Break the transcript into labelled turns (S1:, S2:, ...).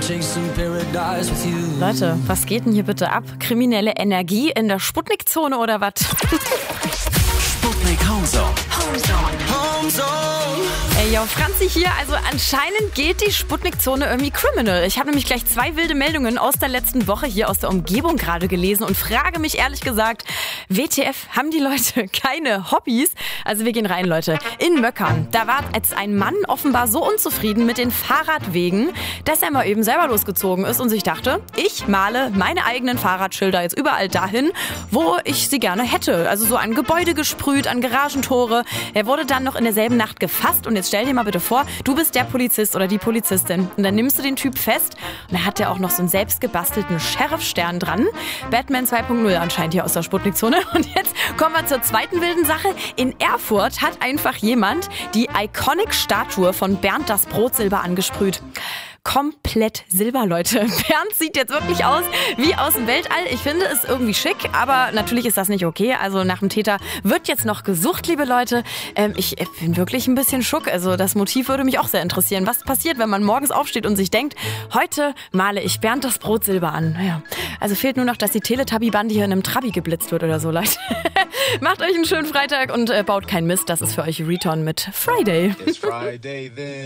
S1: Leute, was geht denn hier bitte ab? Kriminelle Energie in der Sputnik-Zone oder was?
S2: Sputnik Homezone.
S1: Ey, yo, Franzi hier. Also anscheinend geht die Sputnik-Zone irgendwie criminal. Ich habe nämlich gleich 2 wilde Meldungen aus der letzten Woche hier aus der Umgebung gerade gelesen und frage mich ehrlich gesagt, WTF, haben die Leute keine Hobbys? Also wir gehen rein, Leute. In Möckern, da war jetzt ein Mann offenbar so unzufrieden mit den Fahrradwegen, dass er mal eben selber losgezogen ist und sich dachte, ich male meine eigenen Fahrradschilder jetzt überall dahin, wo ich sie gerne hätte. Also so an Gebäude gesprüht, an Garagentore. Er wurde dann noch in derselben Nacht gefasst und jetzt stell dir mal bitte vor, du bist der Polizist oder die Polizistin und dann nimmst du den Typ fest und dann hat der auch noch so einen selbst gebastelten Sheriff-Stern dran. Batman 2.0 anscheinend hier aus der Sputnik-Zone. Und jetzt kommen wir zur zweiten wilden Sache. In Erfurt hat einfach jemand die Iconic-Statue von Bernd das Brotsilber angesprüht. Komplett Silber, Leute. Bernd sieht jetzt wirklich aus wie aus dem Weltall. Ich finde es irgendwie schick, aber natürlich ist das nicht okay. Also nach dem Täter wird jetzt noch gesucht, liebe Leute. Ich bin wirklich ein bisschen schock. Also das Motiv würde mich auch sehr interessieren. Was passiert, wenn man morgens aufsteht und sich denkt, heute male ich Bernd das Brotsilber an? Naja, also fehlt nur noch, dass die Teletubby-Bande hier in einem Trabi geblitzt wird oder so, Leute. Macht euch einen schönen Freitag und baut keinen Mist. Das ist für euch Return mit Friday.